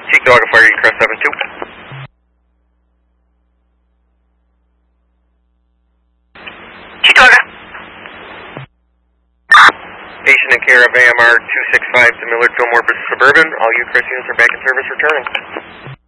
Cheektowaga Fire, Crest 72. Cheektowaga. Patient in care of AMR 265 to Millard Fillmore Suburban. All Crest units are back in service returning.